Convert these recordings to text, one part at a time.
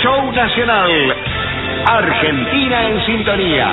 show nacional. Argentina en sintonía.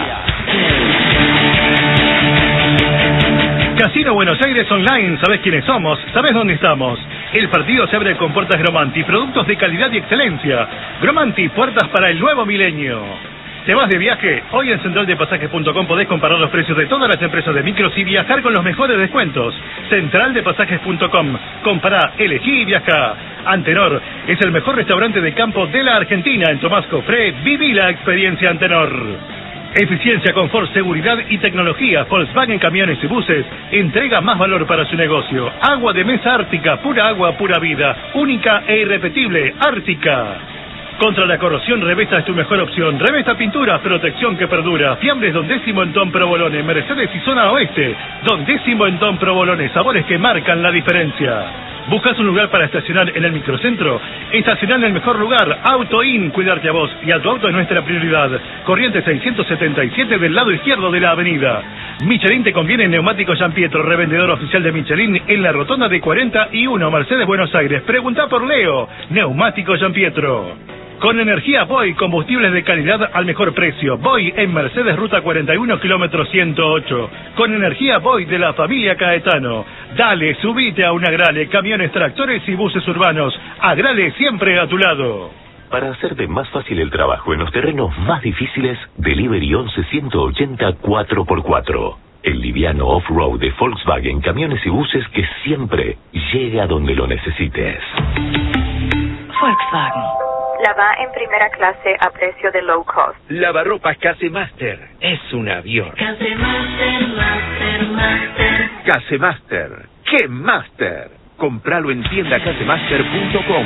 Casino Buenos Aires Online, ¿sabés quiénes somos? ¿Sabés dónde estamos? El partido se abre con puertas Gromanti, productos de calidad y excelencia. Gromanti, puertas para el nuevo milenio. ¿Te vas de viaje? Hoy en centraldepasajes.com podés comparar los precios de todas las empresas de micros y viajar con los mejores descuentos. Centraldepasajes.com. Compará, elegí y viajá. Antenor es el mejor restaurante de campo de la Argentina. En Tomás Cofré, viví la experiencia Antenor. Eficiencia, confort, seguridad y tecnología. Volkswagen Camiones y Buses entrega más valor para su negocio. Agua de mesa Ártica, pura agua, pura vida. Única e irrepetible, Ártica. Contra la corrosión, Revesta es tu mejor opción. Revesta Pinturas, protección que perdura. Fiambres Don Décimo en Tom Provolone, Mercedes y Zona Oeste. Don Décimo en Tom Provolone, sabores que marcan la diferencia. ¿Buscas un lugar para estacionar en el microcentro? Estacionar en el mejor lugar. Auto In, cuidarte a vos y a tu auto es nuestra prioridad. Corriente 677 del lado izquierdo de la avenida. Michelin te conviene en Neumáticos San Pietro, revendedor oficial de Michelin en la rotonda de 41, Mercedes, Buenos Aires. Pregunta por Leo. Neumáticos San Pietro. Con energía Boy, combustibles de calidad al mejor precio. Boy en Mercedes, ruta 41, kilómetro 108. Con energía Boy de la familia Caetano. Dale, subite a un Agrale, camiones, tractores y buses urbanos. Agrale siempre a tu lado. Para hacerte más fácil el trabajo en los terrenos más difíciles, Delivery 11-180 4x4. El liviano off-road de Volkswagen Camiones y Buses que siempre llega donde lo necesites. Volkswagen. Lava en primera clase a precio de low cost. Lavarropas Casemaster. Es un avión. Casemaster, Master. Casemaster. ¡Qué Master! Compralo en tiendacasemaster.com.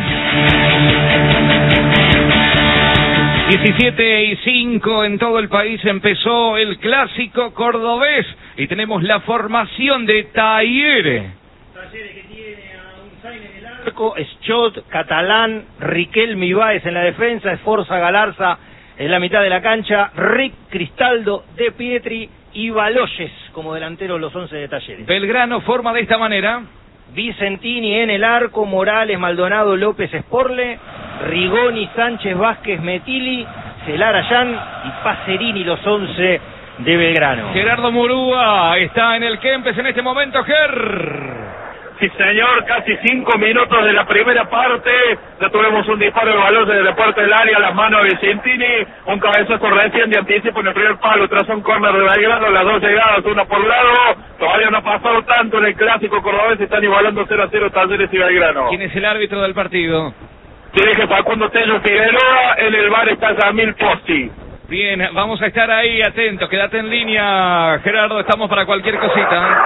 17:05 en todo el país empezó el clásico cordobés y tenemos la formación de Talleres. Talleres que tiene a un Sainz en el arco, Schott, Catalán, Riquelme Ibáez en la defensa, Esforza Galarza en la mitad de la cancha, Rick Cristaldo, De Pietri y Baloyes como delanteros los 11 de Talleres. Belgrano forma de esta manera. Vicentini en el arco, Morales, Maldonado, López, Sporle, Rigoni, Sánchez, Vázquez, Metili, Celarayán y Pacerini los 11 de Belgrano. Gerardo Murúa está en el Kempes en este momento. Sí, señor, casi 5 minutos de la primera parte. Ya tuvimos un disparo de balón desde la parte del área, las manos de Vicentini, un cabezazo recién de anticipo en el primer palo, tras un córner de Belgrano, las dos llegadas, una por lado. Todavía no ha pasado tanto en el clásico cordobés, están igualando 0-0 Talleres y Belgrano. ¿Quién es el árbitro del partido? Dirige Facundo Tello Figueroa, en el bar está Yamil Posti. Bien, vamos a estar ahí atentos, quédate en línea, Gerardo, estamos para cualquier cosita.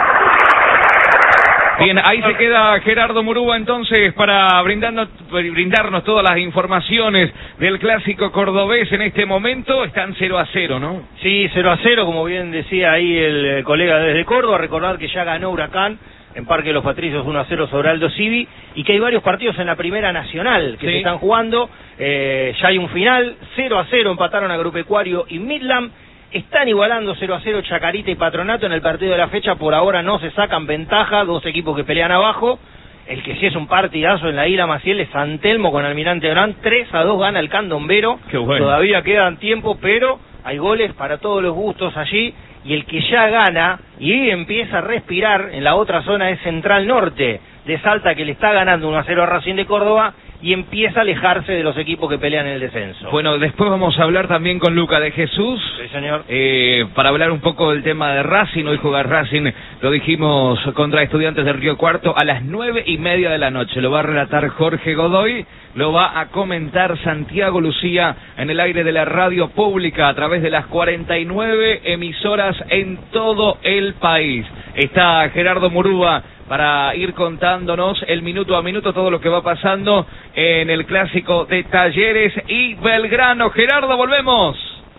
Bien, ahí se queda Gerardo Murúa entonces para brindarnos todas las informaciones del clásico cordobés en este momento. Están 0-0, ¿no? Sí, 0-0, como bien decía ahí el colega desde Córdoba. Recordar que ya ganó Huracán en Parque de los Patricios 1-0 sobre Aldo Civi y que hay varios partidos en la Primera Nacional que se están jugando. Ya hay un final, 0-0 empataron Agropecuario y Midland. Están igualando 0-0 Chacarita y Patronato en el partido de la fecha. Por ahora no se sacan ventaja, dos equipos que pelean abajo. El que sí es un partidazo en la Isla Maciel es San Telmo con Almirante Brown. 3-2 gana el Candombero. Qué bueno. Todavía quedan tiempo, pero hay goles para todos los gustos allí. Y el que ya gana y empieza a respirar en la otra zona es Central Norte de Salta, que le está ganando 1-0 a Racing de Córdoba y empieza a alejarse de los equipos que pelean en el descenso. Bueno, después vamos a hablar también con Luca de Jesús. Sí, señor. Para hablar un poco del tema de Racing. Hoy juega Racing, lo dijimos, contra Estudiantes del Río Cuarto a las 9:30 de la noche. Lo va a relatar Jorge Godoy, lo va a comentar Santiago Lucía en el aire de la radio pública a través de las 49 emisoras en todo el país. Está Gerardo Murúa para ir contándonos el minuto a minuto todo lo que va pasando en el clásico de Talleres y Belgrano. Gerardo, volvemos.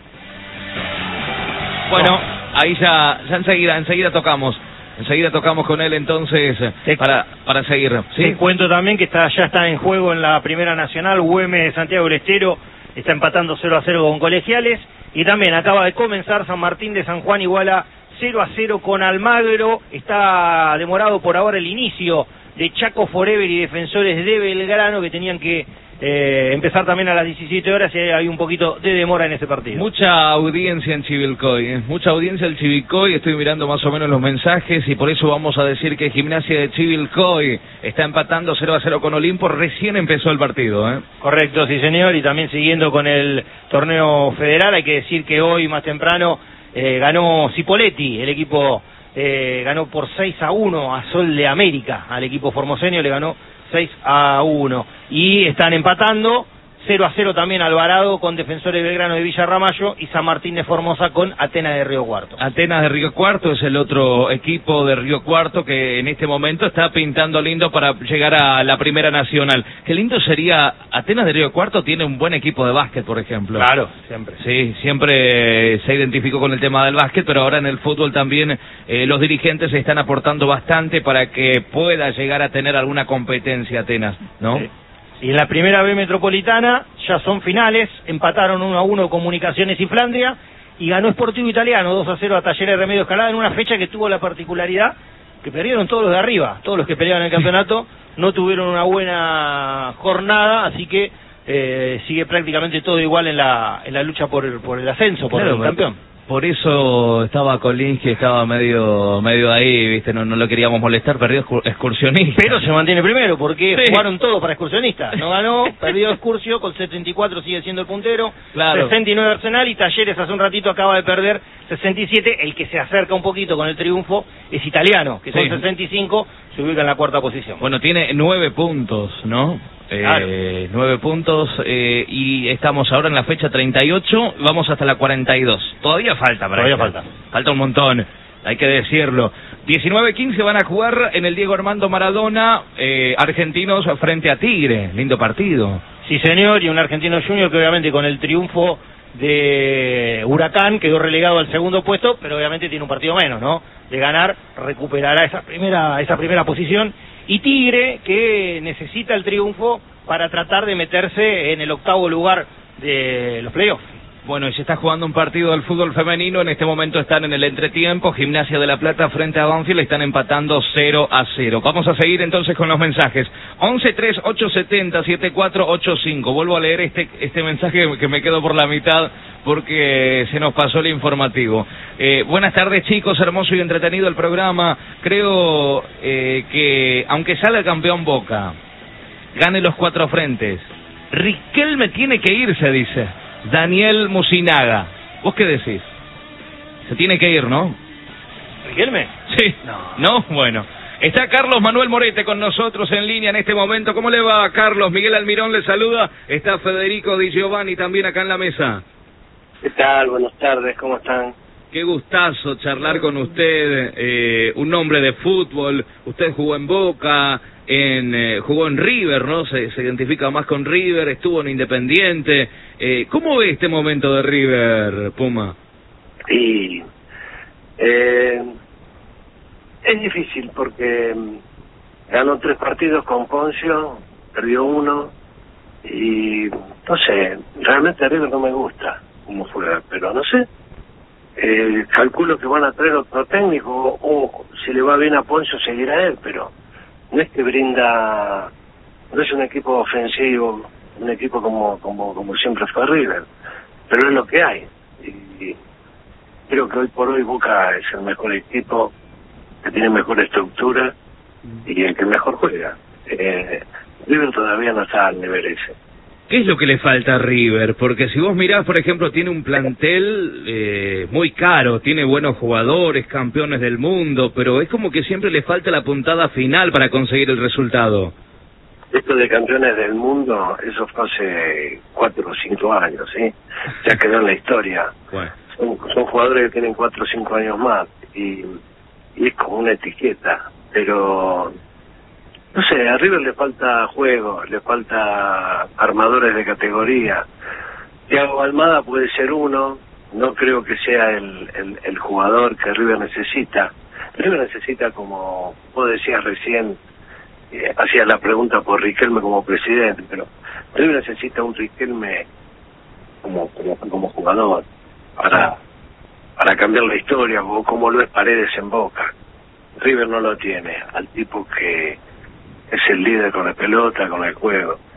Bueno, ahí ya enseguida tocamos. Enseguida tocamos con él entonces para seguir. ¿Sí? Te cuento también que ya está en juego en la Primera Nacional. Güemes de Santiago del Estero está empatando 0-0 con Colegiales. Y también acaba de comenzar San Martín de San Juan iguala 0-0 con Almagro. Está demorado por ahora el inicio de Chaco Forever y Defensores de Belgrano, que tenían que empezar también a las 17 horas y hay un poquito de demora en ese partido. Mucha audiencia en Chivilcoy, mucha audiencia en Chivilcoy, estoy mirando más o menos los mensajes y por eso vamos a decir que Gimnasia de Chivilcoy está empatando 0-0 con Olimpo, recién empezó el partido. Correcto, sí señor, y también siguiendo con el torneo federal, hay que decir que hoy más temprano ganó Cipolletti, el equipo ganó por 6-1 a Sol de América, al equipo formoseño le ganó 6-1, y están empatando 0-0 también Alvarado con Defensores Belgrano de Villa Ramallo y San Martín de Formosa con Atenas de Río Cuarto. Atenas de Río Cuarto es el otro equipo de Río Cuarto que en este momento está pintando lindo para llegar a la Primera Nacional. Qué lindo sería, Atenas de Río Cuarto tiene un buen equipo de básquet, por ejemplo. Claro, siempre. Sí, siempre se identificó con el tema del básquet, pero ahora en el fútbol también los dirigentes están aportando bastante para que pueda llegar a tener alguna competencia Atenas, ¿no? Sí. Y en la primera B metropolitana ya son finales, empataron 1-1 Comunicaciones y Flandria, y ganó Sportivo Italiano 2-0 a Talleres Remedio Escalada en una fecha que tuvo la particularidad que perdieron todos los de arriba, todos los que peleaban el campeonato no tuvieron una buena jornada, así que sigue prácticamente todo igual en la lucha por el ascenso, por el campeón. Por eso estaba Kolinsky, estaba medio ahí, viste, no lo queríamos molestar, perdió Excursionista. Pero se mantiene primero, porque sí, jugaron todo para Excursionista. No ganó, perdió Excursio, con 74 sigue siendo el puntero, claro. 69 Arsenal, y Talleres hace un ratito acaba de perder 67, el que se acerca un poquito con el triunfo es Italiano, que son 65, se ubica en la cuarta posición. Bueno, tiene 9 puntos, ¿no? Claro. 9 puntos y estamos ahora en la fecha 38, vamos hasta la 42. Todavía falta para falta un montón, hay que decirlo. 19-15 van a jugar en el Diego Armando Maradona, argentinos frente a Tigre, lindo partido. Sí señor, y un Argentino Junior que obviamente con el triunfo de Huracán quedó relegado al segundo puesto, pero obviamente tiene un partido menos, ¿no? De ganar recuperará esa primera posición. Y Tigre, que necesita el triunfo para tratar de meterse en el octavo lugar de los playoffs. Bueno, y se está jugando un partido del fútbol femenino, en este momento están en el entretiempo, Gimnasia de la Plata frente a Banfield, están empatando 0-0. Vamos a seguir entonces con los mensajes. 11-3870-7485. Vuelvo a leer este mensaje que me quedo por la mitad porque se nos pasó el informativo. Buenas tardes chicos, hermoso y entretenido el programa. Creo que aunque salga campeón Boca, gane los 4 frentes, Riquelme tiene que irse, dice Daniel Musinaga. ¿Vos qué decís? Se tiene que ir, ¿no? ¿Riquelme? Sí. No, bueno. Está Carlos Manuel Morete con nosotros en línea en este momento. ¿Cómo le va, Carlos? Miguel Almirón le saluda. Está Federico Di Giovanni también acá en la mesa. ¿Qué tal? Buenas tardes, ¿cómo están? Qué gustazo charlar con usted, un hombre de fútbol. Usted jugó en Boca, jugó en River, ¿no? Se identifica más con River, estuvo en Independiente. ¿Cómo ve este momento de River, Puma? Y es difícil porque ganó 3 partidos con Poncio, perdió 1 y no sé, realmente a River no me gusta como juega, pero no sé. Calculo que van a traer otro técnico o si le va bien a Poncio seguirá él, pero no es que brinda, no es un equipo ofensivo, un equipo como siempre fue River, pero es lo que hay y creo que hoy por hoy Boca es el mejor equipo, que tiene mejor estructura y el que mejor juega. River todavía no está al nivel ese. ¿Qué es lo que le falta a River? Porque si vos mirás, por ejemplo, tiene un plantel muy caro, tiene buenos jugadores, campeones del mundo, pero es como que siempre le falta la puntada final para conseguir el resultado. Esto de campeones del mundo, eso fue hace 4 o 5 años, ¿sí? Ya quedó en la historia. Bueno. Son jugadores que tienen 4 o 5 años más y es como una etiqueta, pero no sé, a River le falta juego, le falta armadores de categoría. Thiago Almada puede ser uno, no creo que sea el jugador que River necesita. River necesita, como vos decías recién, hacías la pregunta por Riquelme como presidente, pero River necesita un Riquelme como jugador para cambiar la historia, como lo es Paredes en Boca. River no lo tiene, al tipo que es el líder con la pelota, con el juego.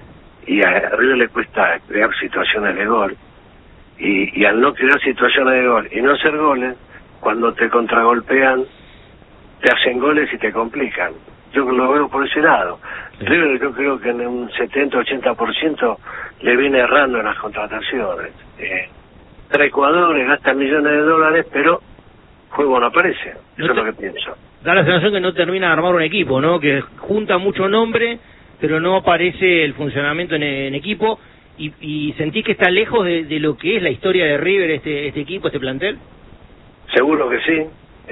y a River le cuesta crear situaciones de gol, y al no crear situaciones de gol y no hacer goles, cuando te contragolpean te hacen goles y te complican. Yo lo veo por ese lado. Sí. River, yo creo que en un 70-80% le viene errando en las contrataciones. Trae jugadores, gasta millones de dólares, pero juego no aparece. Eso es lo que pienso. Da la sensación que no termina de armar un equipo, ¿no? Que junta mucho nombre, pero no aparece el funcionamiento en equipo. ¿Y sentís que está lejos de lo que es la historia de River, este equipo, este plantel? Seguro que sí.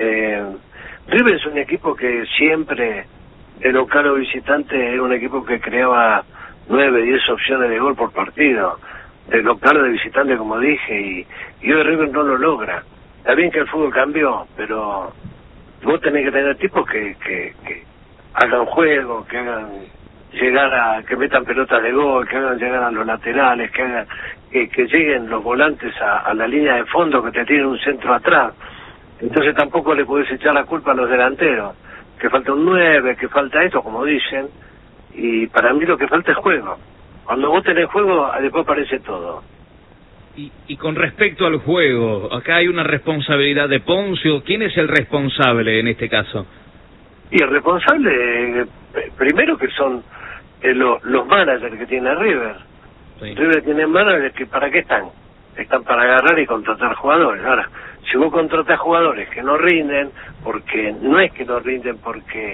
River es un equipo que siempre, de local o visitante, era un equipo que creaba 9, 10 opciones de gol por partido, de local o de visitante, como dije, y hoy River no lo logra. Está bien que el fútbol cambió, pero vos tenés que tener tipos que hagan juego, que hagan que metan pelotas de gol, que hagan llegar a los laterales, que lleguen los volantes a la línea de fondo, que te tienen un centro atrás. Entonces tampoco le podés echar la culpa a los delanteros, que falta un 9, que falta esto, como dicen, y para mí lo que falta es juego. Cuando vos tenés juego, después aparece todo. Y con respecto al juego, acá hay una responsabilidad de Poncio. ¿Quién es el responsable en este caso? Y el responsable, primero que son los managers que tiene River. Sí. River tiene managers que ¿para qué están? Están para agarrar y contratar jugadores. Ahora, si vos contratás jugadores que no rinden, porque no es que no rinden porque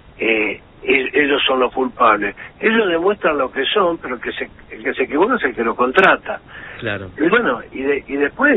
ellos son los culpables, ellos demuestran lo que son, pero el que se equivoca es el que lo contrata. Claro. Y bueno, y después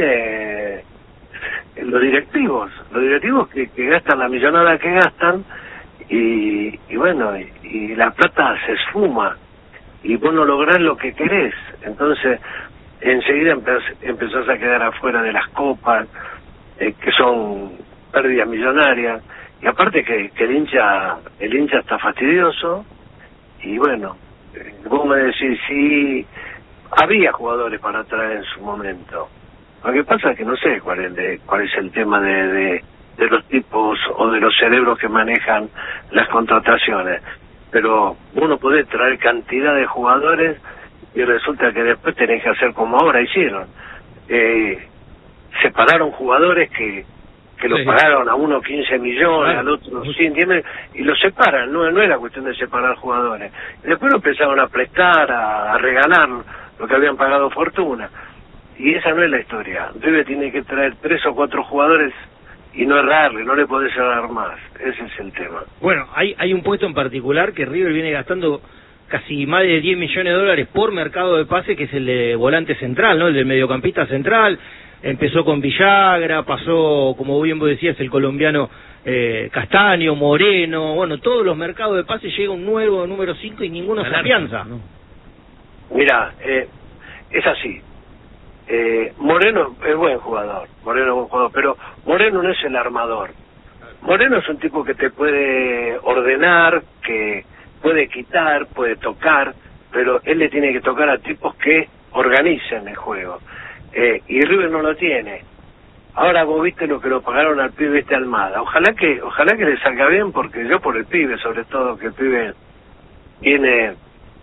los directivos que gastan la millonada que gastan, y bueno, y la plata se esfuma, y vos no lográs lo que querés. Entonces enseguida empezás a quedar afuera de las copas, que son pérdidas millonarias, y aparte que el hincha está fastidioso. Y bueno, vos me decís, sí, había jugadores para traer en su momento. Lo que pasa es que no sé cuál es el tema de los tipos o de los cerebros que manejan las contrataciones, pero uno puede traer cantidad de jugadores y resulta que después tenés que hacer como ahora hicieron. Separaron jugadores que los pagaron a uno 15 millones, claro, al otro 100, y los separan, no es la cuestión de separar jugadores. Y después lo empezaron a prestar, a regalar lo que habían pagado fortuna. Y esa no es la historia. River tiene que traer 3 o 4 jugadores y no errarle, no le podés errar más. Ese es el tema. Bueno, hay un puesto en particular que River viene gastando casi más de 10 millones de dólares por mercado de pase, que es el de volante central, ¿no? El del mediocampista central. Empezó con Villagra, pasó, como bien vos decías, el colombiano Castaño, Moreno. Bueno, todos los mercados de pase llega un nuevo número 5 y ninguno se afianza. ¿No? Mira, es así. Moreno es buen jugador, pero Moreno no es el armador. Moreno es un tipo que te puede ordenar, que puede quitar, puede tocar, pero él le tiene que tocar a tipos que organicen el juego. Y River no lo tiene. Ahora vos viste lo que lo pagaron al pibe Almada. Ojalá que le salga bien, porque yo por el pibe, sobre todo, que el pibe viene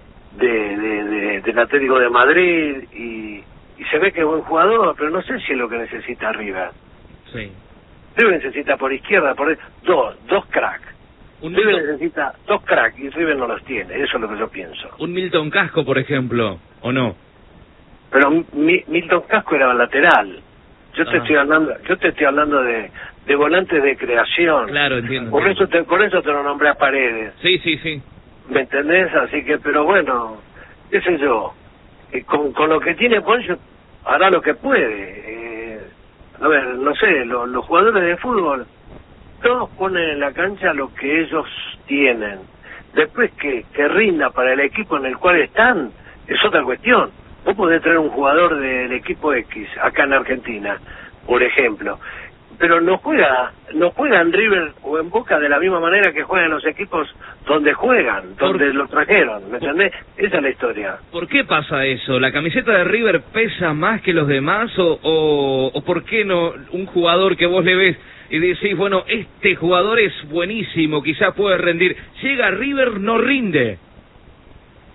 del Atlético de Madrid y se ve que es buen jugador, pero no sé si es lo que necesita River. Sí. River necesita por izquierda, dos cracks. River necesita 2 cracks y River no los tiene. Eso es lo que yo pienso. Un Milton Casco, por ejemplo, ¿o no? Pero Milton Casco era lateral. Yo te estoy hablando de volantes de creación. Claro, entiendo. Por eso te lo nombré a Paredes. Sí. ¿Me entendés? Así que, pero bueno, qué sé yo. Con lo que tiene Poncio, hará lo que puede. A ver, no sé, los jugadores de fútbol, todos ponen en la cancha lo que ellos tienen. Después que rinda para el equipo en el cual están, es otra cuestión. Vos podés traer un jugador del equipo X, acá en Argentina, por ejemplo, pero no juega en River o en Boca de la misma manera que juegan los equipos donde juegan, donde lo trajeron, ¿me entendés? Esa es la historia. ¿Por qué pasa eso? ¿La camiseta de River pesa más que los demás o por qué no un jugador que vos le ves y decís, bueno, este jugador es buenísimo, quizás puede rendir, llega a River, no rinde?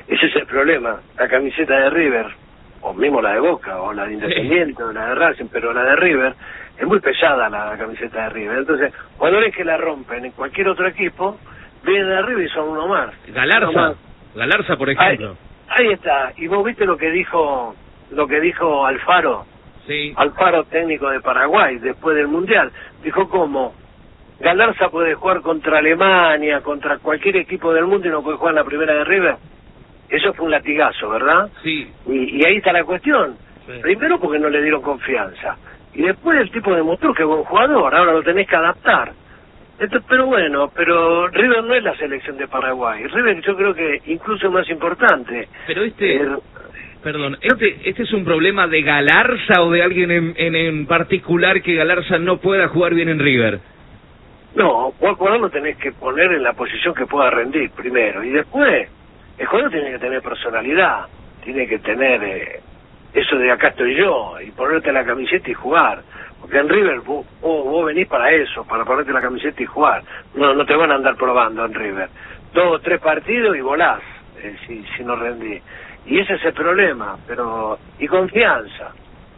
Ese es el problema. La camiseta de River, o mismo la de Boca, o la de Independiente, o la de Racing, pero la de River, es muy pesada la camiseta de River. Entonces, jugadores que la rompen en cualquier otro equipo, vienen de River y son uno más. Galarza, por ejemplo. Ahí está. Y vos viste lo que dijo Alfaro. Sí. Alfaro, técnico de Paraguay, después del Mundial. Dijo cómo Galarza puede jugar contra Alemania, contra cualquier equipo del mundo y no puede jugar en la primera de River. Eso fue un latigazo, ¿verdad? Sí. Y ahí está la cuestión. Sí. Primero porque no le dieron confianza. Y después el tipo demostró que es buen jugador, ahora lo tenés que adaptar. Pero bueno, pero River no es la selección de Paraguay. River yo creo que incluso es más importante. Pero perdón, ¿este es un problema de Galarza o de alguien en particular que Galarza no pueda jugar bien en River? No, vos al jugador lo tenés que poner en la posición que pueda rendir primero. Y después, el jugador tiene que tener personalidad, tiene que tener eso de acá estoy yo, y ponerte la camiseta y jugar. Porque en River vos venís para eso, para ponerte la camiseta y jugar. No te van a andar probando en River. 2 o 3 partidos y volás, si no rendís. Y ese es el problema, y confianza.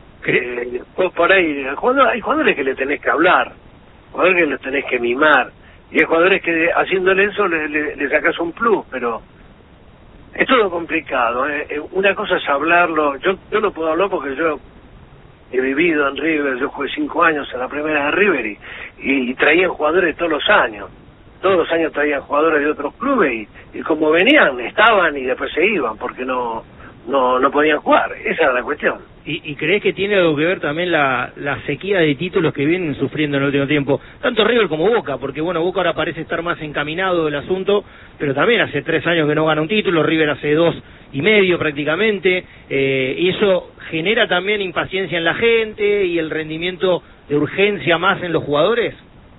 Vos por ahí, hay jugadores que le tenés que hablar, jugadores que les tenés que mimar, y hay jugadores que haciéndole eso le sacás un plus, pero es todo complicado. Una cosa es hablarlo, yo lo puedo hablar porque yo he vivido en River, yo jugué 5 años en la primera de River y traían jugadores todos los años traían jugadores de otros clubes y como venían, estaban y después se iban porque no podían jugar. Esa era la cuestión. ¿Y crees que tiene algo que ver también la sequía de títulos que vienen sufriendo en el último tiempo? Tanto River como Boca, porque bueno, Boca ahora parece estar más encaminado del asunto, pero también hace 3 años que no gana un título, River hace 2 y medio prácticamente, y eso genera también impaciencia en la gente y el rendimiento de urgencia más en los jugadores.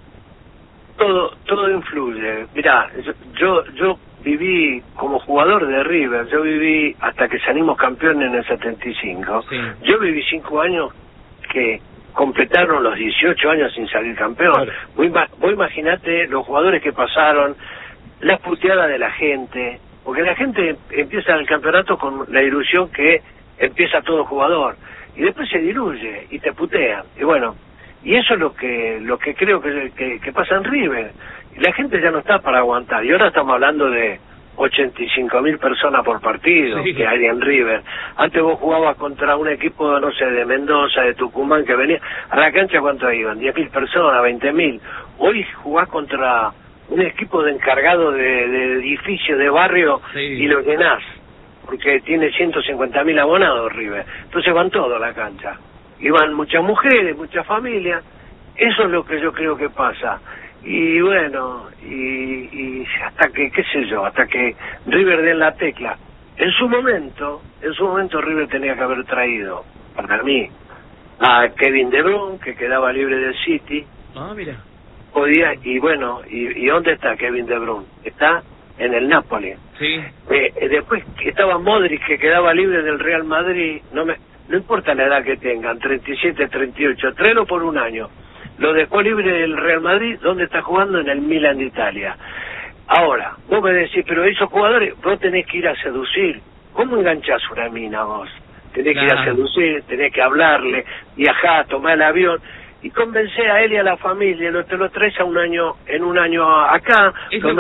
Todo influye. Mirá, yo viví como jugador de River, yo viví hasta que salimos campeones en el 75. Sí. Yo viví 5 años que completaron los 18 años sin salir campeón. Claro. Vos imaginate los jugadores que pasaron, las puteadas de la gente, porque la gente empieza el campeonato con la ilusión que empieza todo jugador, y después se diluye y te putean. Y bueno, y eso es lo que creo que pasa en River. Y la gente ya no está para aguantar. Y ahora estamos hablando de 85.000 personas por partido que hay en River. Antes vos jugabas contra un equipo, no sé, de Mendoza, de Tucumán, que venía a la cancha, ¿cuánto iban? 10.000 personas, 20.000. Hoy jugás contra un equipo de encargado de edificio, de barrio, y lo llenás, porque tiene 150.000 abonados River. Entonces van todos a la cancha. Y van muchas mujeres, muchas familias. Eso es lo que yo creo que pasa. Y bueno, y hasta que, qué sé yo, hasta que River dé en la tecla. En su momento River tenía que haber traído, para mí, a Kevin De Bruyne, que quedaba libre del City. Ah, mira. Podía, y bueno, y ¿dónde está Kevin De Bruyne? Está en el Napoli. Sí. Después estaba Modric, que quedaba libre del Real Madrid. No importa la edad que tengan, 37, 38, tráelo por un año. Lo dejó libre del Real Madrid, ¿dónde está jugando? En el Milan de Italia. Ahora, vos me decís, pero esos jugadores, vos tenés que ir a seducir. ¿Cómo enganchás una mina vos? Tenés que ir a seducir, tenés que hablarle, viajar, tomar el avión y convencer a él y a la familia. Te lo traes en un año acá,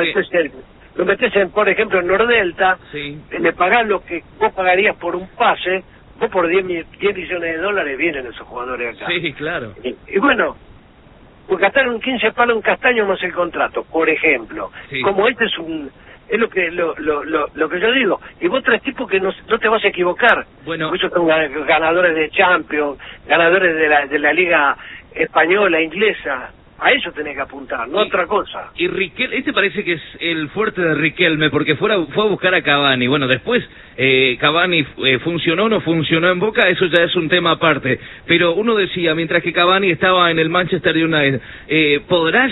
lo metés en, por ejemplo, en Nordelta, le pagás lo que vos pagarías por un pase. Vos por 10 millones de dólares vienen esos jugadores acá. Sí, claro. Y bueno, pues gastaron 15 palos en Castaño más el contrato, por ejemplo. Sí. Como es lo que yo digo. Y vos traes tipos que no te vas a equivocar. Bueno, muchos son ganadores de Champions, ganadores de la Liga Española, Inglesa. A eso tenés que apuntar, no otra cosa. Y Riquelme, parece que es el fuerte de Riquelme, porque fue a buscar a Cavani. Bueno, después Cavani funcionó o no funcionó en Boca, eso ya es un tema aparte. Pero uno decía, mientras que Cavani estaba en el Manchester United, ¿podrá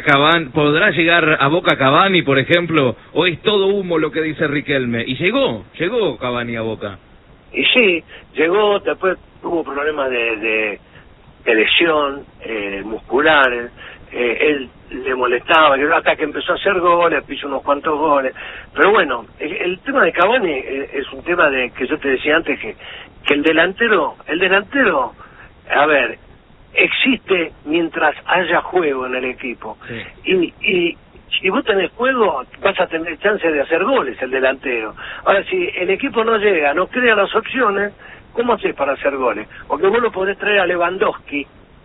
llegar a Boca Cavani, por ejemplo? ¿O es todo humo lo que dice Riquelme? Y llegó Cavani a Boca. Y sí, llegó, después tuvo problemas de lesión muscular. Él le molestaba, hasta que empezó a hacer goles, hizo unos cuantos goles. Pero bueno, el tema de Cavani es un tema de que yo te decía antes, que el delantero, a ver, existe mientras haya juego en el equipo. Sí. Y si vos tenés juego, vas a tener chance de hacer goles, el delantero. Ahora, si el equipo no llega, no crea las opciones, ¿cómo haces para hacer goles? Porque vos lo podés traer a Lewandowski,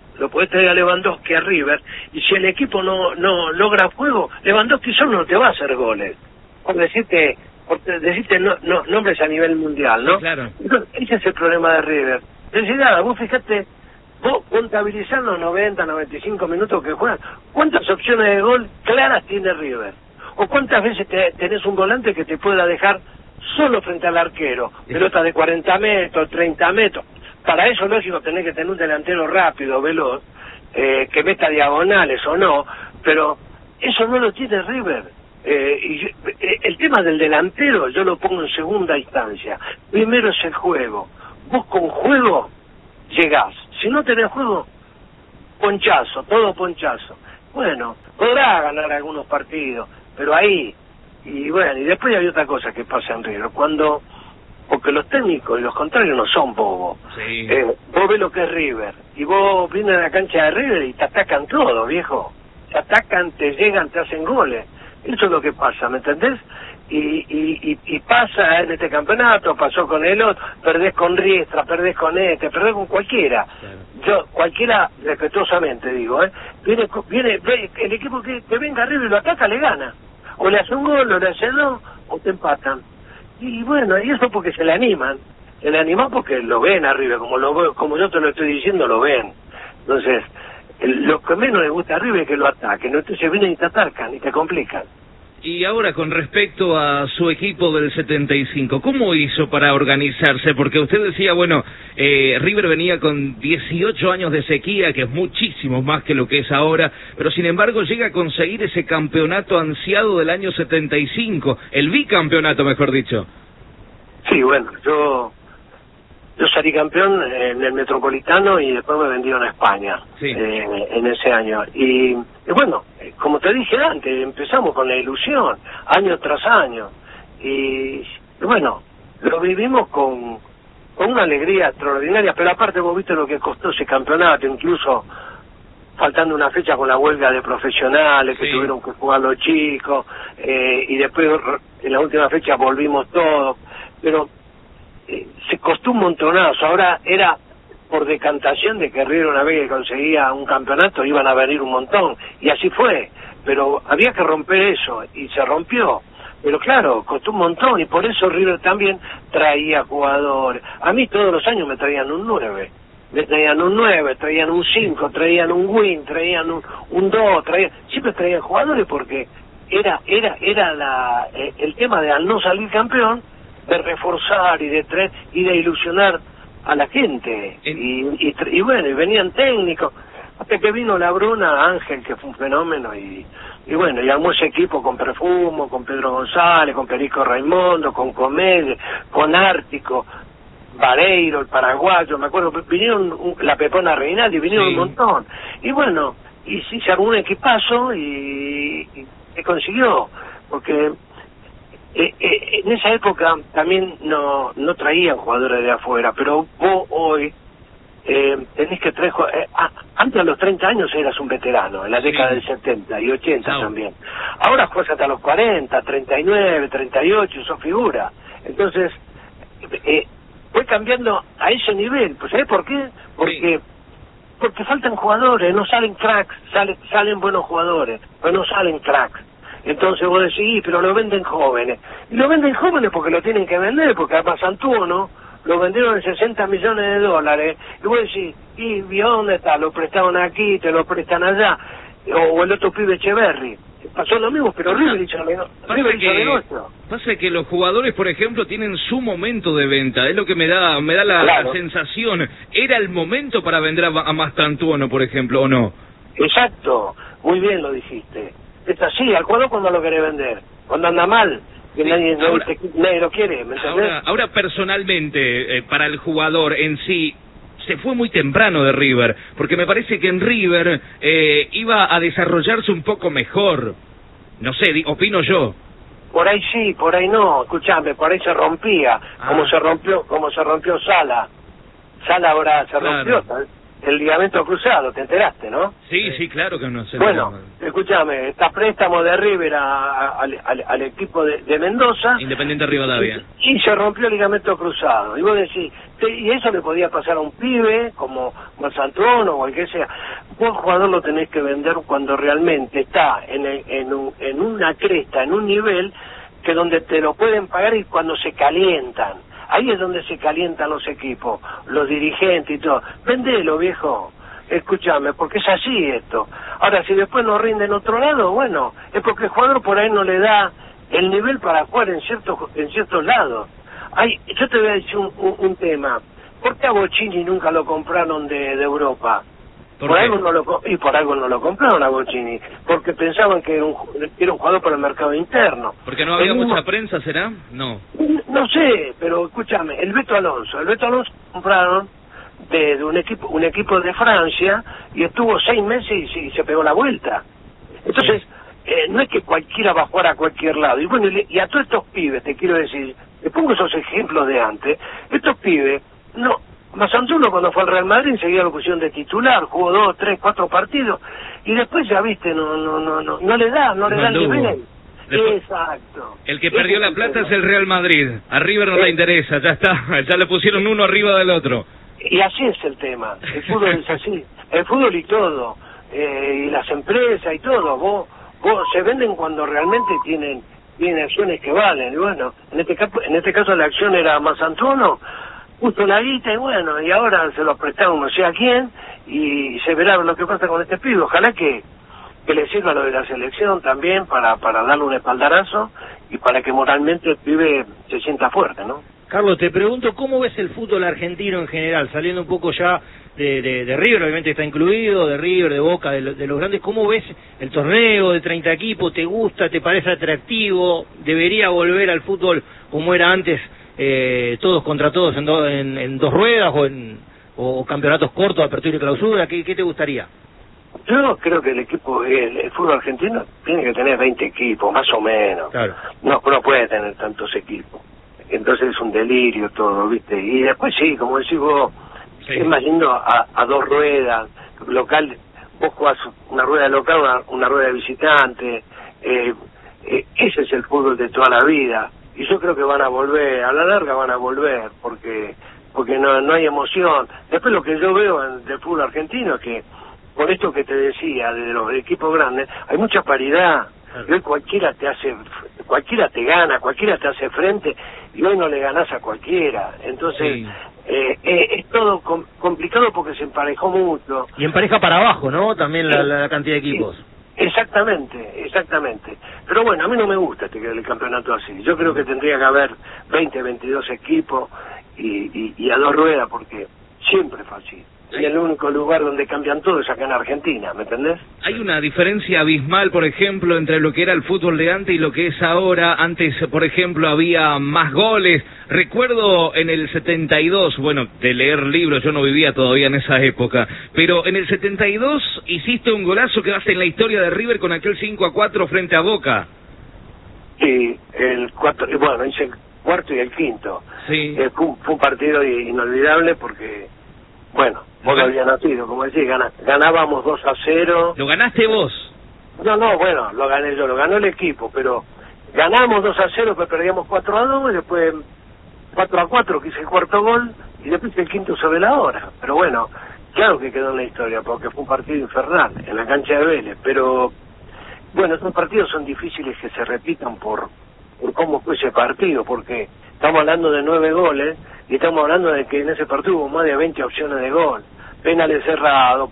a River, y si el equipo no logra juego, Lewandowski solo no te va a hacer goles. Por decirte nombres a nivel mundial, ¿no? Claro. Entonces, ese es el problema de River. Entonces, nada, vos fijate, vos contabilizás los 90, 95 minutos que juegan, ¿cuántas opciones de gol claras tiene River? ¿O cuántas veces tenés un volante que te pueda dejar solo frente al arquero? Pelota de 40 metros, 30 metros. Para eso, lógico, tenés que tener un delantero rápido, veloz, que meta diagonales o no, pero eso no lo tiene River. El tema del delantero yo lo pongo en segunda instancia. Primero es el juego. Vos con juego llegás. Si no tenés juego, ponchazo, todo ponchazo. Bueno, podrá ganar algunos partidos, pero ahí, y bueno, y después hay otra cosa que pasa en River, porque los técnicos y los contrarios no son bobos. Sí. Vos ves lo que es River, y vos vienes a la cancha de River y te atacan todo, viejo. Te atacan, te llegan, te hacen goles. Eso es lo que pasa, ¿me entendés? Y pasa en este campeonato, pasó con el otro, perdés con Riestra, perdés con perdés con cualquiera. Claro. Cualquiera, respetuosamente digo, viene el equipo que venga arriba y lo ataca, le gana. O le hace un gol, o le hace dos, o te empatan. Y bueno, y eso porque se le animan porque lo ven arriba, como yo te lo estoy diciendo, lo ven. Entonces, lo que menos le gusta a River es que lo ataquen, entonces vienen y te atacan y te complican. Y ahora, con respecto a su equipo del 75, ¿cómo hizo para organizarse? Porque usted decía, bueno, River venía con 18 años de sequía, que es muchísimo más que lo que es ahora, pero sin embargo llega a conseguir ese campeonato ansiado del año 75, el bicampeonato, mejor dicho. Sí, bueno, yo salí campeón en el Metropolitano y después me vendieron a España. Sí. En ese año. Y bueno, como te dije antes, empezamos con la ilusión, año tras año. Y bueno, lo vivimos con una alegría extraordinaria, pero aparte vos viste lo que costó ese campeonato, incluso faltando una fecha con la huelga de profesionales que tuvieron que jugar los chicos, y después en la última fecha volvimos todos, pero se costó un montonazo. Ahora era por decantación de que River, una vez que conseguía un campeonato, iban a venir un montón, y así fue, pero había que romper eso, y se rompió. Pero claro, costó un montón, y por eso River también traía jugadores. A mí todos los años me traían un 9, traían un 5, traían un win, traían un 2, siempre traían jugadores, porque era el tema de, al no salir campeón, de reforzar y de traer y de ilusionar a la gente. Y bueno, y venían técnicos, hasta que vino la Bruna, Ángel, que fue un fenómeno, y bueno, y armó ese equipo con Perfumo, con Pedro González, con Perico Raimundo, con Comede, con Ártico, Vareiro, el paraguayo, me acuerdo, vinieron la Pepona Reinaldi, vinieron un montón. Y bueno, y sí se armó un equipazo y se consiguió, porque en esa época también no traían jugadores de afuera, pero vos hoy tenés que traer... antes a los 30 años eras un veterano, en la década del 70 y 80 también. Ahora juegas hasta los 40, 39, 38, sos figura. Entonces, voy cambiando a ese nivel. Pues ¿sabés por qué? Porque faltan jugadores, no salen cracks, salen buenos jugadores, pero no salen cracks. Entonces vos decís, pero lo venden jóvenes. Y lo venden jóvenes porque lo tienen que vender, porque además Santúo lo vendieron en $60 millones. Y vos decís, ¿y dónde está? Lo prestaron aquí, te lo prestan allá. O el otro pibe Echeverri. Pasó lo mismo, pero River hizo negocio. Pasa que los jugadores, por ejemplo, tienen su momento de venta. Es lo que me da la sensación. ¿Era el momento para vender a Mastantuono, por ejemplo, o no? Exacto, muy bien lo dijiste. Es así, al jugador cuando lo querés vender, cuando anda mal, que nadie lo quiere, ¿me entendés? Ahora personalmente, para el jugador en sí, se fue muy temprano de River, porque me parece que en River iba a desarrollarse un poco mejor. No sé, opino yo. Por ahí sí, por ahí no, escuchame, por ahí se rompía, como se rompió Sala. Sala ahora se rompió, ¿sabes? El ligamento cruzado, ¿te enteraste, no? Sí, sí, claro que no sé. Bueno, escúchame, está préstamo de River al equipo de Mendoza. Independiente Rivadavia. Y se rompió el ligamento cruzado. Y vos decís, y eso le podía pasar a un pibe como Santuono o el que sea. Vos, jugador, lo tenés que vender cuando realmente está en una cresta, en un nivel que donde te lo pueden pagar y cuando se calientan. Ahí es donde se calientan los equipos, los dirigentes y todo. Vendelo, viejo. Escúchame, porque es así esto. Ahora, si después no rinde en otro lado, bueno, es porque el jugador por ahí no le da el nivel para jugar en ciertos lados. Yo te voy a decir un tema. ¿Por qué a Bocini nunca lo compraron de Europa? Por algo no lo compraron a Bocini, porque pensaban que era un jugador para el mercado interno. ¿Porque no había mucha prensa, será? No. No sé, pero escúchame, el Beto Alonso compraron de un equipo de Francia y estuvo 6 meses y se pegó la vuelta. Entonces, no es que cualquiera va a jugar a cualquier lado. Y bueno, y a todos estos pibes, te quiero decir, te pongo esos ejemplos de antes, estos pibes, no... Masantuno cuando fue al Real Madrid enseguida lo pusieron de titular, jugó 2, 3, 4 partidos y después ya viste, no le da el nivel. Exacto. El que perdió la plata es el Real Madrid, a River no le interesa, ya está, ya le pusieron uno arriba del otro. Y así es el tema, el fútbol es así, el fútbol y todo, y las empresas y todo, vos se venden cuando realmente tienen acciones que valen, y bueno, en este caso la acción era Masantuno, justo la guita y bueno, y ahora se lo prestaron no sé a quién y se verá lo que pasa con este pibe. Ojalá que le sirva lo de la selección también para darle un espaldarazo y para que moralmente el pibe se sienta fuerte, ¿no? Carlos, te pregunto, ¿cómo ves el fútbol argentino en general? Saliendo un poco ya de River, obviamente está incluido, de River, de Boca, de los grandes. ¿Cómo ves el torneo de 30 equipos? ¿Te gusta? ¿Te parece atractivo? ¿Debería volver al fútbol como era antes? Todos contra todos en 2 ruedas o campeonatos cortos, apertura y clausura. ¿Qué te gustaría? Yo creo que el fútbol argentino tiene que tener 20 equipos, más o menos. Claro. No puede tener tantos equipos. Entonces es un delirio todo, ¿viste? Y después sí, como decís vos, sí. Es más lindo a 2 ruedas, local, vos jugás una rueda local, una rueda de visitante. Ese es el fútbol de toda la vida. Y yo creo que van a volver, a la larga van a volver, porque no hay emoción. Después lo que yo veo del fútbol argentino es que, por esto que te decía, de los equipos grandes, hay mucha paridad. Y hoy cualquiera te gana, cualquiera te hace frente, y hoy no le ganás a cualquiera. Entonces, sí. Es todo complicado porque se emparejó mucho. Y empareja para abajo, ¿no? También la cantidad de equipos. Exactamente. Pero bueno, a mí no me gusta el campeonato así. Yo creo que tendría que haber 20, 22 equipos y a 2 ruedas, porque siempre fue así. Y el único lugar donde cambian todo es acá en Argentina, ¿me entendés? Hay una diferencia abismal, por ejemplo, entre lo que era el fútbol de antes y lo que es ahora. Antes, por ejemplo, había más goles. Recuerdo en el 72, bueno, de leer libros, yo no vivía todavía en esa época, pero en el 72 hiciste un golazo que vas en la historia de River con aquel 5-4 frente a Boca. Sí, hice el cuarto y el quinto. Sí. Fue un partido inolvidable porque... Bueno, vos había nacido, como decís, ganábamos 2-0. ¿Lo ganaste vos? No, bueno, lo gané yo, lo ganó el equipo, pero ganamos 2-0, pues perdíamos 4-2, y después 4-4, que hice el cuarto gol, y después el quinto sobre la hora. Pero bueno, claro que quedó en la historia, porque fue un partido infernal, en la cancha de Vélez, pero bueno, estos partidos son difíciles que se repitan por cómo fue ese partido, porque estamos hablando de 9 goles, y estamos hablando de que en ese partido hubo más de 20 opciones de gol, penales cerrados,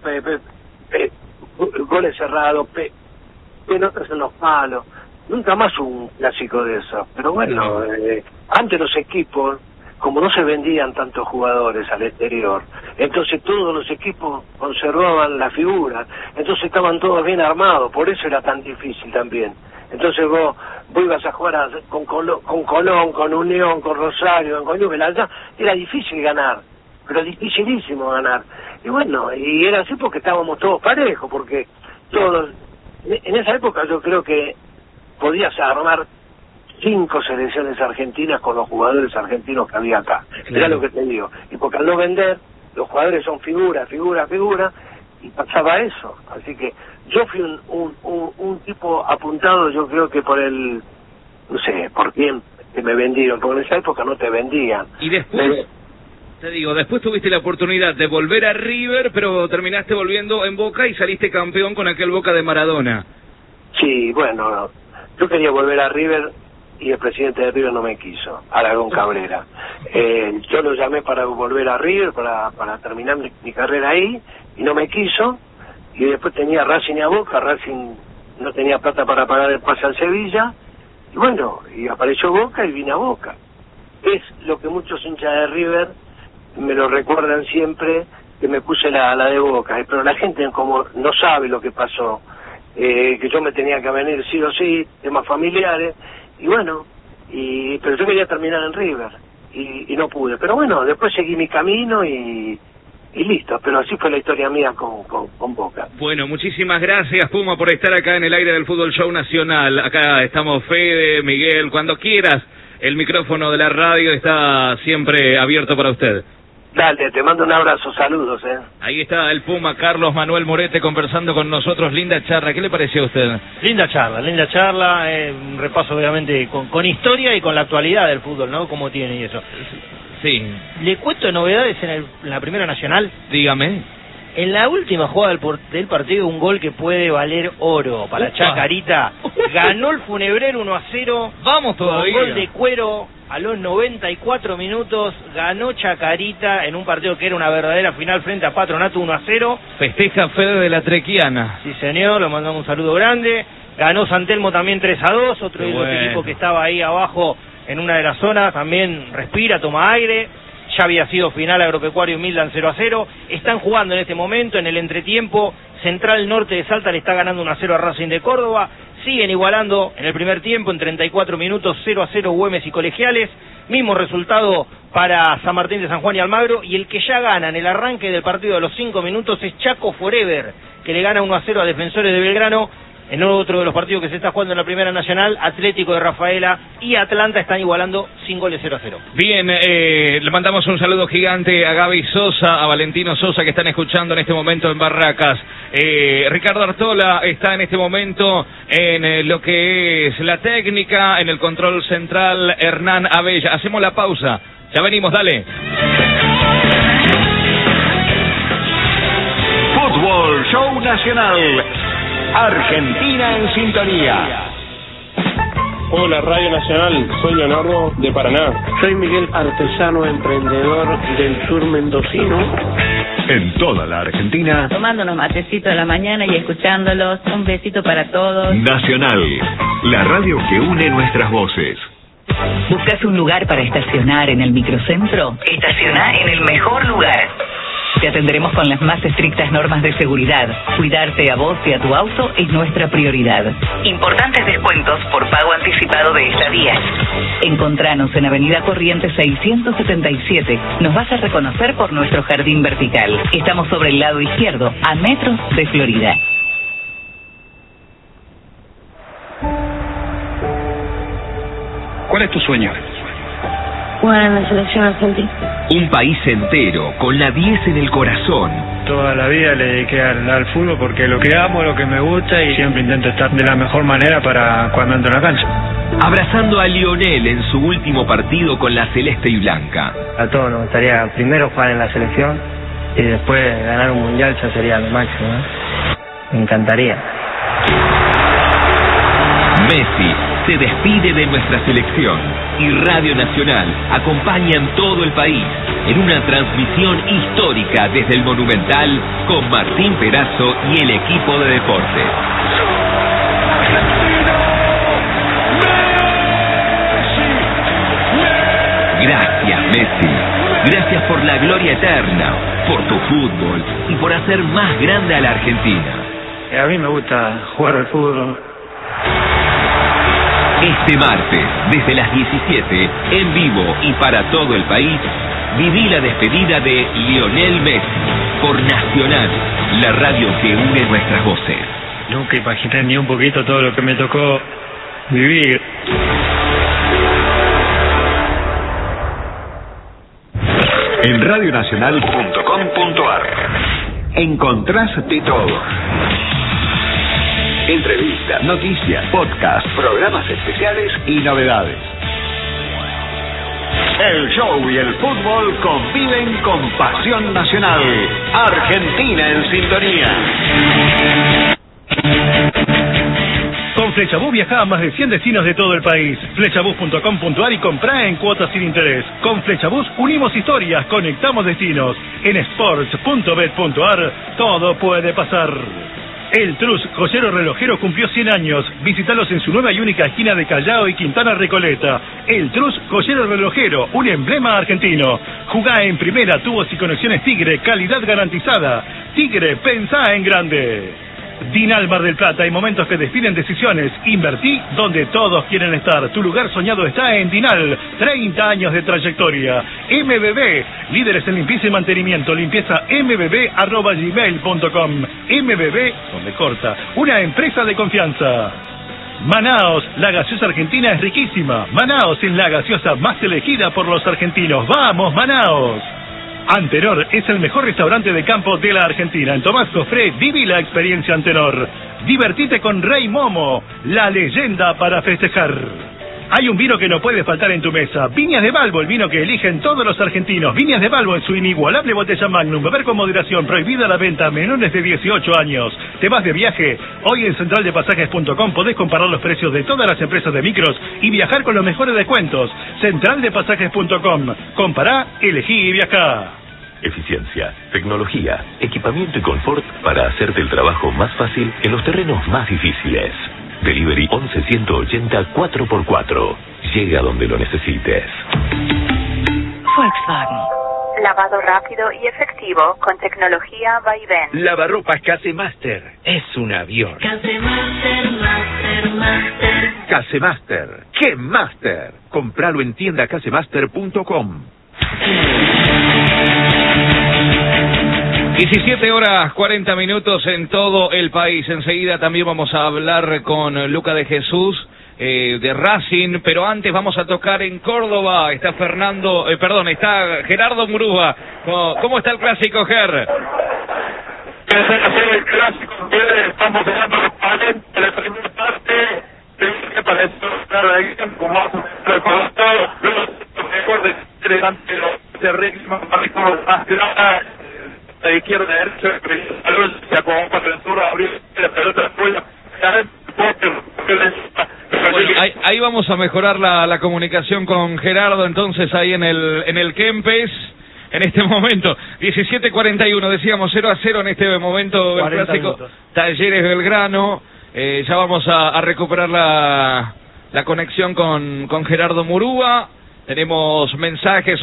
goles cerrados, pelotas en los palos, nunca más un clásico de eso. Pero bueno, antes los equipos, como no se vendían tantos jugadores al exterior, entonces todos los equipos conservaban la figura, entonces estaban todos bien armados, por eso era tan difícil también. Entonces vos ibas a jugar con Colón, con Unión, con Rosario, con Newell's, allá era difícil ganar. pero dificilísimo ganar. Y bueno, y era así porque estábamos todos parejos, porque todos, en esa época yo creo que podías armar 5 selecciones argentinas con los jugadores argentinos que había acá. Claro. Era lo que te digo. Y porque al no vender, los jugadores son figura, y pasaba eso. Así que yo fui un tipo apuntado, yo creo que por el, no sé, por quién que me vendieron, porque en esa época no te vendían. Y después, te digo, después tuviste la oportunidad de volver a River, pero terminaste volviendo en Boca y saliste campeón con aquel Boca de Maradona. Sí, bueno, yo quería volver a River y el presidente de River no me quiso, Aragón Cabrera. Yo lo llamé para volver a River, para terminar mi carrera ahí, y no me quiso, y después tenía Racing y a Boca, Racing no tenía plata para pagar el pase al Sevilla, y bueno, y apareció Boca y vine a Boca. Es lo que muchos hinchas de River me lo recuerdan siempre, que me puse la de Boca, pero la gente como no sabe lo que pasó, que yo me tenía que venir sí o sí, temas familiares, y bueno, pero yo quería terminar en River, y no pude, pero bueno, después seguí mi camino y listo, pero así fue la historia mía con Boca. Bueno, muchísimas gracias, Puma, por estar acá en el aire del Fútbol Show Nacional. Acá estamos Fede, Miguel, cuando quieras, el micrófono de la radio está siempre abierto para usted. Dale, te mando un abrazo, saludos. Ahí está el Puma Carlos Manuel Morete conversando con nosotros, linda charla, ¿qué le pareció a usted? Linda charla, un repaso obviamente con historia y con la actualidad del fútbol, ¿no? Cómo tiene y eso. Sí. ¿Le cuento novedades en la Primera Nacional? Dígame. En la última jugada del partido, un gol que puede valer oro para Chacarita. Ganó el Funebrero 1-0. Vamos todavía. Un gol de Cuero a los 94 minutos. Ganó Chacarita en un partido que era una verdadera final frente a Patronato 1-0. Festeja Fede de la Trequiana. Sí, señor, le mandamos un saludo grande. Ganó San Telmo también 3-2. Otro de los equipos que estaba ahí abajo en una de las zonas. También respira, toma aire. Ya había sido final Agropecuario y Mildan 0-0. Están jugando en este momento, en el entretiempo. Central Norte de Salta le está ganando 1-0 a Racing de Córdoba. Siguen igualando en el primer tiempo, en 34 minutos, 0-0 Güemes y Colegiales. Mismo resultado para San Martín de San Juan y Almagro. Y el que ya gana en el arranque del partido a los 5 minutos es Chaco Forever, que le gana 1-0 a Defensores de Belgrano. En otro de los partidos que se está jugando en la Primera Nacional, Atlético de Rafaela y Atlanta están igualando sin goles 0-0. Bien, le mandamos un saludo gigante a Gaby Sosa, a Valentino Sosa, que están escuchando en este momento en Barracas. Ricardo Artola está en este momento en lo que es la técnica, en el control central, Hernán Abella. Hacemos la pausa, ya venimos, dale. Fútbol Show Nacional. Argentina en sintonía. Hola, Radio Nacional, soy Leonardo de Paraná. Soy Miguel, artesano emprendedor del sur mendocino. En toda la Argentina. Tomando unos matecitos de la mañana y escuchándolos. Un besito para todos. Nacional, la radio que une nuestras voces. ¿Buscas un lugar para estacionar en el microcentro? Estaciona en el mejor lugar. Te atenderemos con las más estrictas normas de seguridad. Cuidarte a vos y a tu auto es nuestra prioridad. Importantes descuentos por pago anticipado de estadías. Encontranos en Avenida Corrientes 677. Nos vas a reconocer por nuestro jardín vertical. Estamos sobre el lado izquierdo, a metros de Florida. ¿Cuál es tu sueño? Jugar en la selección argentina. Un país entero, con la 10 en el corazón. Toda la vida le dediqué al fútbol porque lo que amo, lo que me gusta, y siempre intento estar de la mejor manera para cuando entro en la cancha. Abrazando a Lionel en su último partido con la celeste y blanca. A todos nos gustaría primero jugar en la selección y después ganar un mundial, ya sería lo máximo, ¿eh? Me encantaría. Messi se despide de nuestra selección y Radio Nacional acompaña en todo el país en una transmisión histórica desde el Monumental con Martín Perazo y el equipo de deportes. Gracias, Messi. Gracias por la gloria eterna, por tu fútbol y por hacer más grande a la Argentina. A mí me gusta jugar al fútbol. Este martes, desde las 17, en vivo y para todo el país, Viví la despedida de Lionel Messi por Nacional, la radio que une nuestras voces. Nunca imaginé ni un poquito todo lo que me tocó vivir. En radionacional.com.ar encontrás de todo. Entrevistas, noticias, podcast, programas especiales y novedades. El show y el fútbol conviven con pasión nacional. Argentina en sintonía. Con Flechabús viajá a más de 100 destinos de todo el país. Flechabús.com.ar y comprá en cuotas sin interés. Con Flechabús unimos historias, conectamos destinos. En sports.bet.ar todo puede pasar. El Trus, joyero relojero, cumplió 100 años. Visítalos en su nueva y única esquina de Callao y Quintana Recoleta. El Trus, joyero relojero, un emblema argentino. Jugá en primera, tubos y conexiones Tigre, calidad garantizada. Tigre, pensá en grande. Dinal Mar del Plata, hay momentos que definen decisiones. Invertí donde todos quieren estar. Tu lugar soñado está en Dinal. 30 años de trayectoria. MBB, líderes en limpieza y mantenimiento. Limpieza mbb@gmail.com. MBB, donde corta. Una empresa de confianza. Manaos, la gaseosa argentina es riquísima. Manaos es la gaseosa más elegida por los argentinos. ¡Vamos, Manaos! Antenor es el mejor restaurante de campo de la Argentina. En Tomás Cofré, viví la experiencia Antenor. Divertite con Rey Momo, la leyenda para festejar. Hay un vino que no puede faltar en tu mesa. Viñas de Balbo, el vino que eligen todos los argentinos. Viñas de Balbo en su inigualable botella Magnum. Beber con moderación, prohibida la venta a menores de 18 años. ¿Te vas de viaje? Hoy en centraldepasajes.com podés comparar los precios de todas las empresas de micros y viajar con los mejores descuentos. Centraldepasajes.com. Compará, elegí y viajá. Eficiencia, tecnología, equipamiento y confort para hacerte el trabajo más fácil en los terrenos más difíciles. Delivery 11-180 4x4. Llega donde lo necesites. Volkswagen. Lavado rápido y efectivo con tecnología Vaivén. Lavarropas Casemaster. Es un avión. Casemaster, Master, Master. Casemaster. ¡Qué Master! Compralo en tiendacasemaster.com. 17 horas 40 minutos en todo el país. Enseguida también vamos a hablar con Luca de Jesús de Racing, pero antes vamos a tocar en Córdoba. Está está Gerardo Murúa. ¿Cómo está el clásico, Ger? El clásico, estamos dejando los panes de la primera parte. Que para eso, como vamos a recordar, los mejores interesantes de ritmo, más de izquierda a derecha, se acomodó para el sur, abrió la pelota, bueno, ahí vamos a mejorar la comunicación con Gerardo, entonces ahí en el Kempes. En este momento, 17:41, decíamos 0-0 en este momento el clásico minutos. Talleres Belgrano. Ya vamos a recuperar la conexión con Gerardo Murúa. Tenemos mensajes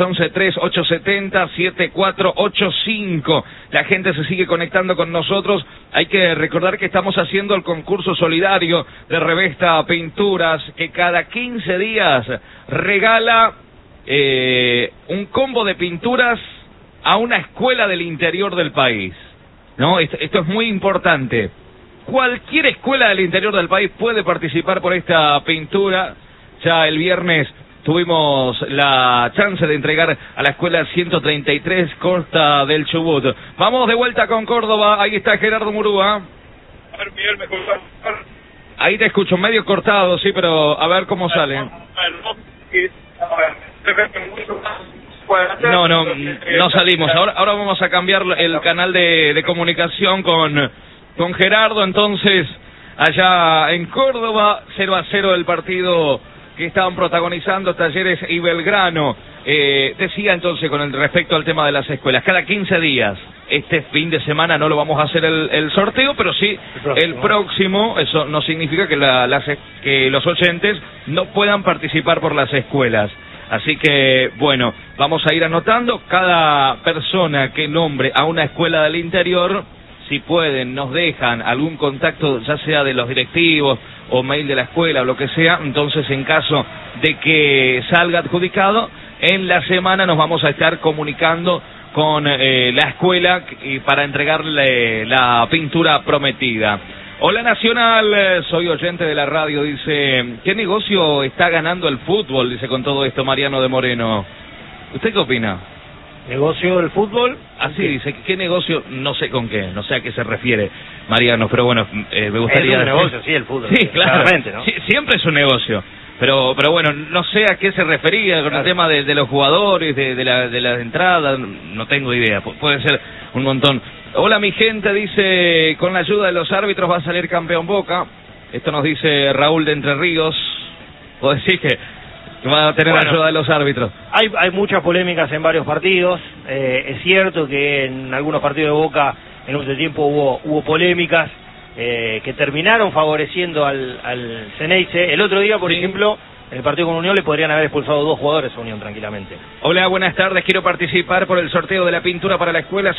11-3-870-7485. La gente se sigue conectando con nosotros. Hay que recordar que estamos haciendo el concurso solidario de Revesta Pinturas, que cada 15 días regala un combo de pinturas a una escuela del interior del país. ¿No? Esto es muy importante. Cualquier escuela del interior del país puede participar por esta pintura. Ya el viernes tuvimos la chance de entregar a la escuela 133 Costa del Chubut. Vamos de vuelta con Córdoba. Ahí está Gerardo Murúa. A ver, Miguel, me escuchas. Ahí te escucho medio cortado, sí, pero a ver cómo sale. No salimos. Ahora vamos a cambiar el canal de comunicación con Gerardo. Entonces, allá en Córdoba, 0-0 el partido que estaban protagonizando Talleres y Belgrano. Decía entonces con respecto al tema de las escuelas, cada 15 días, este fin de semana no lo vamos a hacer el sorteo, pero sí el próximo. Eso no significa que los oyentes no puedan participar por las escuelas. Así que, bueno, vamos a ir anotando. Cada persona que nombre a una escuela del interior, si pueden, nos dejan algún contacto, ya sea de los directivos o mail de la escuela o lo que sea. Entonces, en caso de que salga adjudicado, en la semana nos vamos a estar comunicando con la escuela para entregarle la pintura prometida. Hola Nacional, soy oyente de la radio, dice, ¿qué negocio está ganando el fútbol? Dice con todo esto Mariano de Moreno. ¿Usted qué opina? ¿Negocio del fútbol? Así dice, ¿qué negocio? No sé con qué, no sé a qué se refiere Mariano, pero bueno, me gustaría... Es un negocio, sí, el fútbol. Sí, claro, ¿no? Siempre es un negocio. Pero bueno, no sé a qué se refería con el tema de los jugadores, de la entrada, no tengo idea, puede ser un montón. Hola mi gente, dice, con la ayuda de los árbitros va a salir campeón Boca. Esto nos dice Raúl de Entre Ríos. ¿Vos decís que va a tener ayuda de los árbitros? Hay muchas polémicas en varios partidos. Es cierto que en algunos partidos de Boca en un tiempo hubo polémicas que terminaron favoreciendo al Ceneice. El otro día, por ejemplo, en el partido con Unión le podrían haber expulsado 2 jugadores a Unión tranquilamente. Hola, buenas tardes. Quiero participar por el sorteo de la pintura para la escuela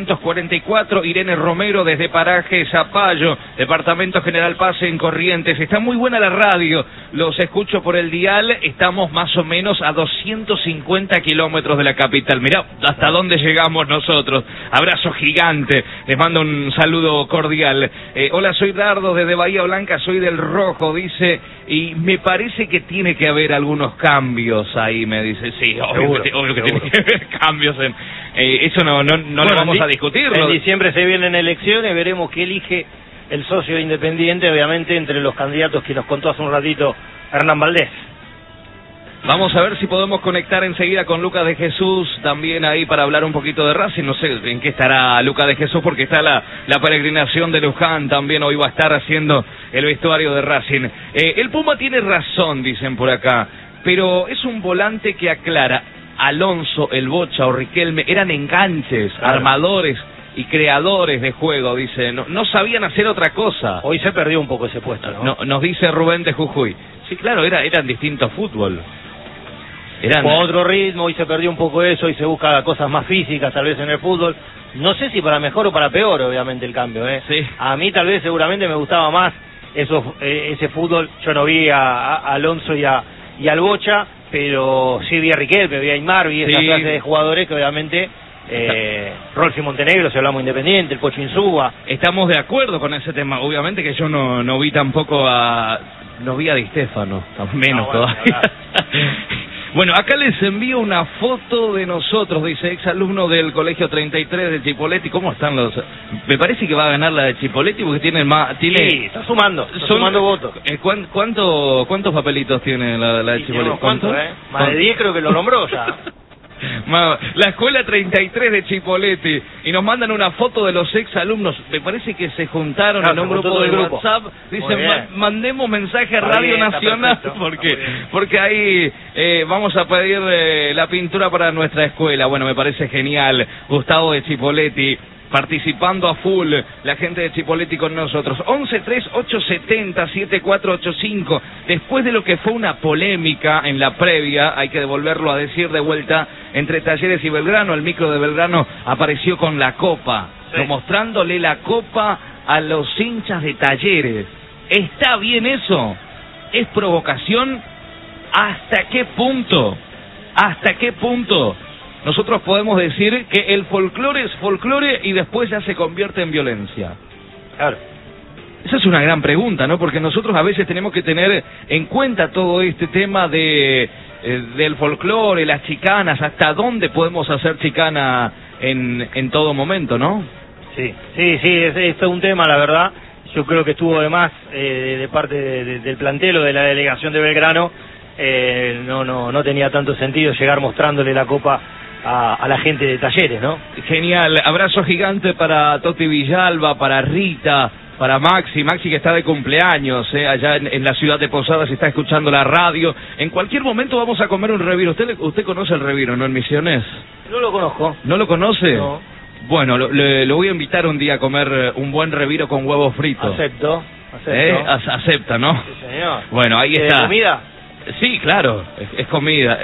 744. Irene Romero desde Paraje Zapallo, Departamento General Paz en Corrientes. Está muy buena la radio. Los escucho por el dial. Estamos más o menos a 250 kilómetros de la capital. Mirá hasta dónde llegamos nosotros. Abrazo gigante. Les mando un saludo cordial. Hola, soy Dardo desde Bahía Blanca. Soy del Rojo, dice. Y me parece que tiene que haber algunos cambios ahí, me dice. Sí, obvio que tiene que haber cambios. Eso no lo vamos a discutirlo. En diciembre se vienen elecciones, veremos qué elige el socio independiente, obviamente, entre los candidatos que nos contó hace un ratito Hernán Valdés. Vamos a ver si podemos conectar enseguida con Lucas de Jesús, también ahí para hablar un poquito de Racing. No sé en qué estará Lucas de Jesús, porque está la peregrinación de Luján, también hoy va a estar haciendo el vestuario de Racing. El Puma tiene razón, dicen por acá, pero es un volante que aclara. Alonso, el Bocha o Riquelme eran enganches, armadores y creadores de juego, dice. No sabían hacer otra cosa. Hoy se perdió un poco ese puesto, ¿no? Nos dice Rubén de Jujuy. Sí, claro, eran distintos fútbol. Con otro ritmo, hoy se perdió un poco eso, y se busca cosas más físicas tal vez en el fútbol. No sé si para mejor o para peor, obviamente, el cambio, ¿eh? Sí. A mí tal vez seguramente me gustaba más ese fútbol. Yo no vi a Alonso y al Bocha, pero sí vi a Riquelme, vi a Aymar, vi esa clase de jugadores que obviamente... Rolfi Montenegro, si hablamos Independiente, el Pocho Insúa. Estamos de acuerdo con ese tema. Obviamente que yo no vi tampoco no vi a Di Stéfano, menos todavía. Bueno, acá les envío una foto de nosotros, dice exalumno del Colegio 33 de Chipoleti. ¿Cómo están los...? Me parece que va a ganar la de Chipoleti porque tiene más... Sí, está sumando votos. ¿Cuántos papelitos tiene la de Chipoleti? ¿Cuántos? Más de 10 creo que lo nombró ya. La escuela 33 de Chipoleti, y nos mandan una foto de los exalumnos. Me parece que se juntaron en un grupo de WhatsApp. Dicen, mandemos mensaje a Radio Nacional porque ahí vamos a pedir la pintura para nuestra escuela. Bueno, me parece genial. Gustavo de Chipoleti participando a full, la gente de Chipoleti con nosotros. 11-3870-7485. Después de lo que fue una polémica en la previa, hay que devolverlo a decir de vuelta, entre Talleres y Belgrano, el micro de Belgrano apareció con la copa, mostrándole la copa a los hinchas de Talleres. ¿Está bien eso? ¿Es provocación? ¿Hasta qué punto? ¿Hasta qué punto nosotros podemos decir que el folclore es folclore y después ya se convierte en violencia? Claro. Esa es una gran pregunta, ¿no? Porque nosotros a veces tenemos que tener en cuenta todo este tema del folclore, las chicanas, hasta dónde podemos hacer chicana en todo momento, ¿no? Sí, es un tema, la verdad. Yo creo que estuvo de más de parte del plantel o de la delegación de Belgrano. No tenía tanto sentido llegar mostrándole la copa a la gente de Talleres, ¿no? Genial, abrazo gigante para Toti Villalba, para Rita, para Maxi que está de cumpleaños, allá en la ciudad de Posadas, está escuchando la radio. En cualquier momento vamos a comer un reviro. ¿Usted conoce el reviro, no, en Misiones? No lo conozco. ¿No lo conoce? No. Bueno, lo voy a invitar un día a comer un buen reviro con huevos fritos. Acepto. Acepta, ¿no? Sí, señor. Bueno, ahí está. ¿Es comida? Sí, claro, es comida.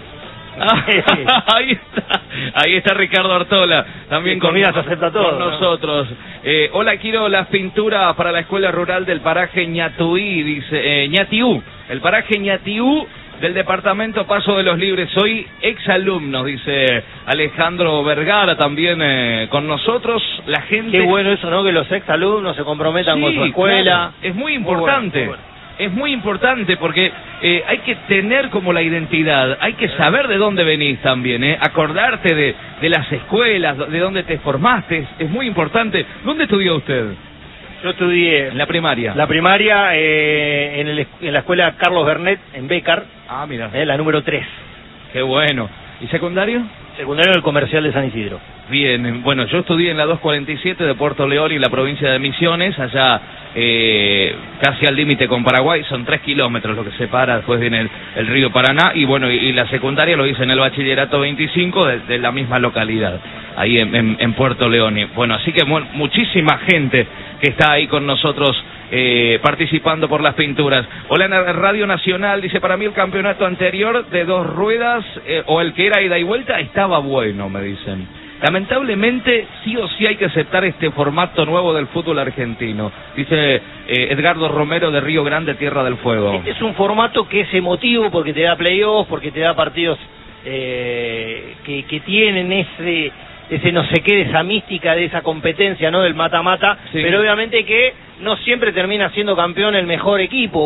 Ahí está Ricardo Artola, también con nosotros. Hola, quiero las pinturas para la escuela rural del paraje Ñatuí, dice Ñatiú, el paraje Ñatiú del departamento Paso de los Libres. Soy exalumno, dice Alejandro Vergara, también con nosotros. La gente... Qué bueno eso, ¿no? Que los exalumnos se comprometan con su escuela. Claro. Es muy importante. Muy bueno. Es muy importante porque hay que tener como la identidad, hay que saber de dónde venís también, acordarte de las escuelas, de dónde te formaste, es muy importante. ¿Dónde estudió usted? Yo estudié... En la primaria. La primaria en la escuela Carlos Bernet, en Bécar. Ah, mira. La número 3. Qué bueno. ¿Y secundario? Secundario en el Comercial de San Isidro. Bien, bueno, yo estudié en la 247 de Puerto León y la provincia de Misiones, allá casi al límite con Paraguay, son 3 kilómetros lo que separa, después viene el río Paraná, y bueno, y la secundaria lo hice en el bachillerato 25 de la misma localidad, ahí en Puerto León. Y bueno, así que muchísima gente que está ahí con nosotros participando por las pinturas. Hola, en Radio Nacional, dice, para mí el campeonato anterior de 2 ruedas, o el que era ida y vuelta, estaba bueno, me dicen. Lamentablemente, sí o sí hay que aceptar este formato nuevo del fútbol argentino, dice Edgardo Romero de Río Grande, Tierra del Fuego. Este es un formato que es emotivo porque te da playoffs, porque te da partidos que tienen ese no sé qué, de esa mística, de esa competencia, ¿no? Del mata-mata, sí. Pero obviamente que no siempre termina siendo campeón el mejor equipo.